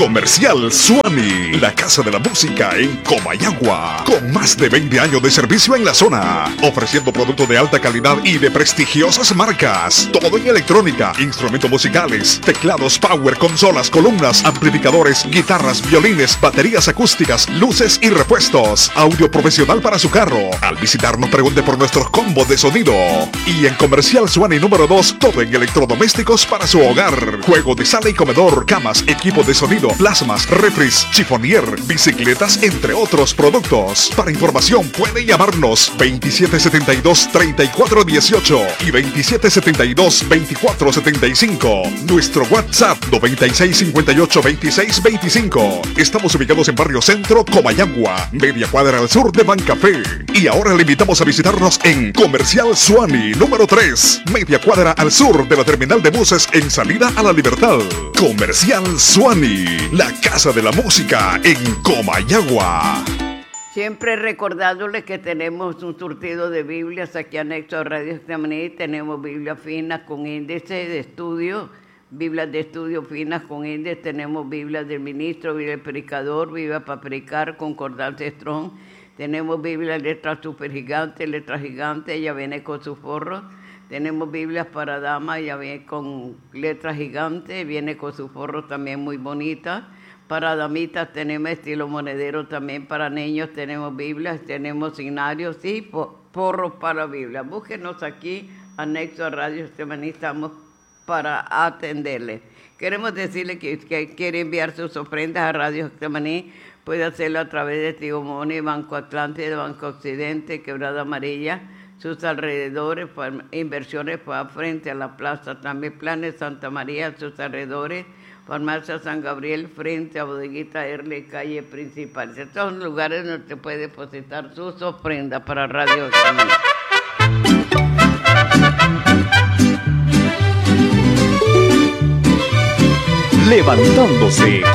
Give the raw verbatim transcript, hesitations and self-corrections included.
Comercial Suani, la casa de la música en Comayagua, con más de veinte años de servicio en la zona, ofreciendo productos de alta calidad y de prestigiosas marcas. Todo en electrónica, instrumentos musicales, teclados power, consolas, columnas, amplificadores, guitarras, violines, baterías acústicas, luces y repuestos. Audio profesional para su carro. Al visitarnos pregunte por nuestros combos de sonido. Y en Comercial Suani número dos, todo en electrodomésticos para su hogar. Juego de sala y comedor, camas, equipo de sonido, plasmas, refris, chifonier, bicicletas, entre otros productos. Para información puede llamarnos veintisiete setenta y dos, treinta y cuatro dieciocho y veintisiete setenta y dos, veinticuatro setenta y cinco. Nuestro WhatsApp noventa y seis cincuenta y ocho veintiséis veinticinco. Estamos ubicados en Barrio Centro, Comayagua, media cuadra al sur de Bancafé. Y ahora le invitamos a visitarnos en Comercial Suani número tres, media cuadra al sur de la terminal de buses en salida a La Libertad. Comercial Suani, la casa de la música en Comayagua. Siempre recordándole que tenemos un surtido de Biblias aquí anexo a Radio Getsemaní. Tenemos Biblias finas con índice de estudio, Biblias de estudio finas con índice. Tenemos Biblias del ministro, Biblia del predicador, Biblia para predicar, concordancia Strong. Tenemos Biblias letras super gigantes, letras gigantes, ella viene con sus forros. Tenemos Biblias para damas, ella viene con letras gigantes, viene con sus forros también muy bonitas. Para damitas tenemos estilo monedero también, para niños tenemos Biblias, tenemos signarios y forros para Biblia. Búsquenos aquí, anexo a Radio Getsemaní, estamos para atenderle. Queremos decirle que que quiere enviar sus ofrendas a Radio Getsemaní, puede hacerlo a través de Tío Moni, Banco Atlántida, Banco Occidente, Quebrada Amarilla, sus alrededores, inversiones para frente a la plaza, también Planes Santa María, sus alrededores, Farmacia San Gabriel, frente a Bodeguita Erle, calle principal. Estos son lugares donde se puede depositar sus ofrendas para Radio Getsemaní. Levantándose